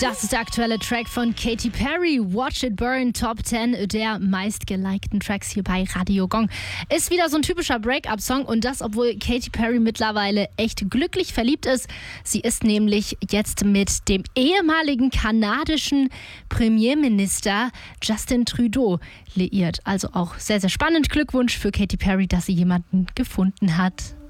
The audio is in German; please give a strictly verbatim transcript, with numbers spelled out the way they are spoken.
Das ist der aktuelle Track von Katy Perry, Watch It Burn, Top zehn der meistgelikten Tracks hier bei Radio Gong. Ist wieder so ein typischer Break-up-Song und das, obwohl Katy Perry mittlerweile echt glücklich verliebt ist. Sie ist nämlich jetzt mit dem ehemaligen kanadischen Premierminister Justin Trudeau liiert. Also auch sehr, sehr spannend. Glückwunsch für Katy Perry, dass sie jemanden gefunden hat.